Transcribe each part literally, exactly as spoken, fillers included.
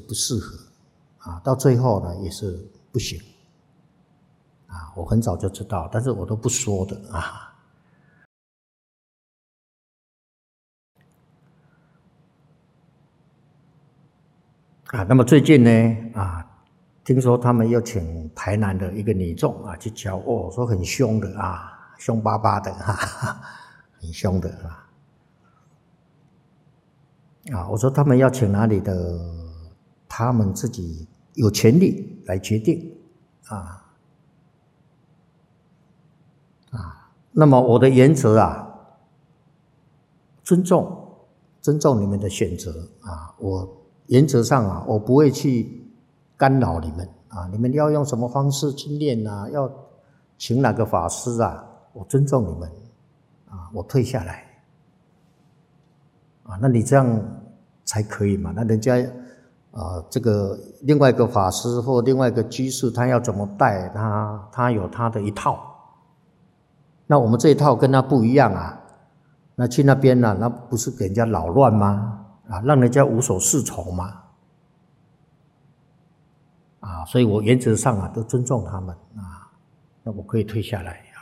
不适合啊，到最后呢也是不行啊。我很早就知道，但是我都不说的啊。啊，那么最近呢啊，听说他们又请台南的一个女众啊去教，哦，说很凶的啊，凶巴巴的哈、啊，很凶的啊。啊，我说他们要请哪里的，他们自己有权利来决定啊啊。那么我的原则啊，尊重尊重你们的选择啊。我原则上啊，我不会去干扰你们啊。你们要用什么方式去念啊？要请哪个法师啊？我尊重你们啊，我退下来啊。那你这样才可以嘛？那人家啊，这个另外一个法师或另外一个居士，他要怎么带他，他有他的一套。那我们这一套跟他不一样啊。那去那边呢、啊，那不是给人家扰乱吗？啊，让人家无所适从吗？啊，所以我原则上啊都尊重他们啊。那我可以退下来啊。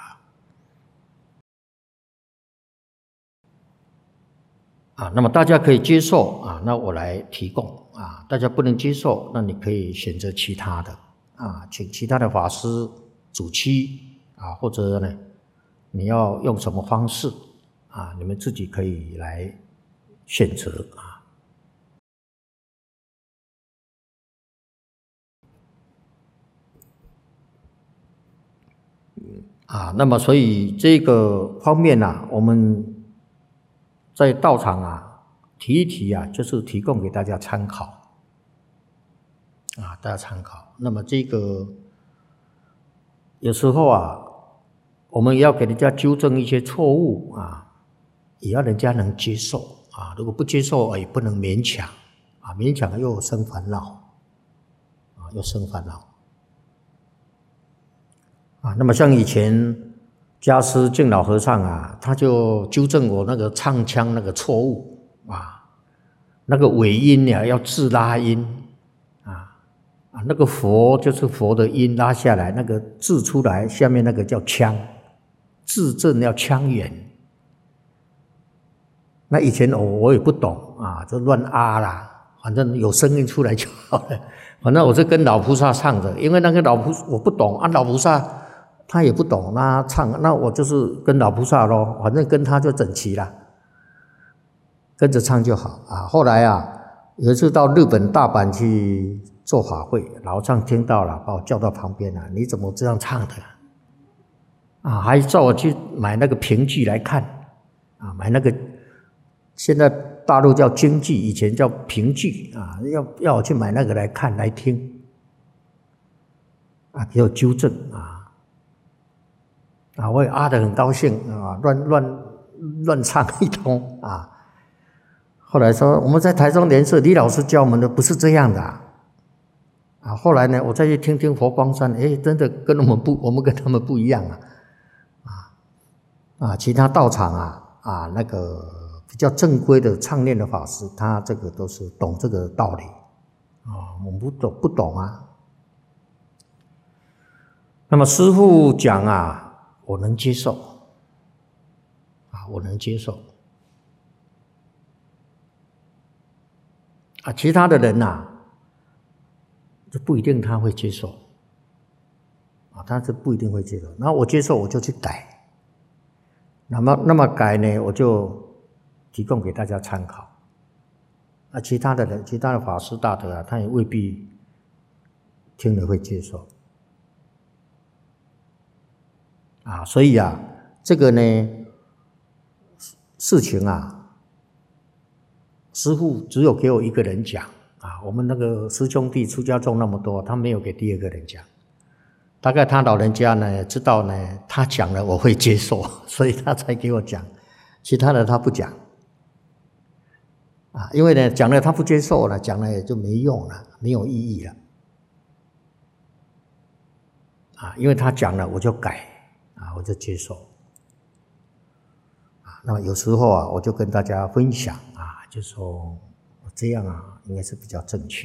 啊，那么大家可以接受啊，那我来提供啊。大家不能接受，那你可以选择其他的啊，请其他的法师主期啊，或者呢，你要用什么方式啊，你们自己可以来选择啊。啊，那么所以这个方面啊，我们在道场啊提一提啊，就是提供给大家参考啊，大家参考。那么这个有时候啊，我们也要给人家纠正一些错误啊，也要人家能接受啊。如果不接受，也不能勉强啊，勉强又生烦恼啊，又生烦恼啊。那么像以前家师净老和尚啊，他就纠正我那个唱腔那个错误啊，那个尾音呀、啊、要自拉音啊啊，那个佛就是佛的音拉下来，那个字出来，下面那个叫腔，字正要腔圆。那以前我我也不懂啊，就乱啊啦，反正有声音出来就好了。反正我是跟老菩萨唱的，因为那个老菩我不懂啊，老菩萨他也不懂，那唱，那我就是跟老菩萨咯，反正跟他就整齐了，跟着唱就好啊。后来啊，有一次到日本大阪去做法会，老丈听到了，把我叫到旁边了，你怎么这样唱的啊？还叫我去买那个评剧来看啊，买那个现在大陆叫京剧，以前叫评剧啊，要要我去买那个来看来听啊，给我纠正啊。啊，我也啊得很高兴啊，乱乱乱唱一通啊。后来说我们在台中莲社，李老师教我们的不是这样的啊。啊，后来呢，我再去听听佛光山，哎，真的跟我们不，我们跟他们不一样啊。啊，其他道场啊啊那个比较正规的唱念的法师，他这个都是懂这个道理啊，我们不懂不懂啊。那么师父讲啊。我能接受啊，我能接受啊，其他的人呐、啊，就不一定他会接受啊，他是不一定会接受。那我接受，我就去改。那么，那么改呢，我就提供给大家参考。啊，其他的人，其他的法师大德啊，他也未必听了会接受。啊，所以啊，这个呢，事情啊，师父只有给我一个人讲啊。我们那个师兄弟出家众那么多，他没有给第二个人讲。大概他老人家呢知道呢，他讲了我会接受，所以他才给我讲。其他的他不讲啊，因为呢讲了他不接受了，讲了也就没用了，没有意义了啊。因为他讲了我就改。啊，我就接受啊。那么有时候啊，我就跟大家分享啊，就说这样啊，应该是比较正确。